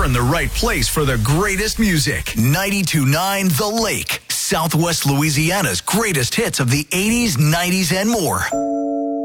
you're in the right place for the greatest music. 92.9 The Lake, Southwest Louisiana's greatest hits of the 80s, 90s, and more.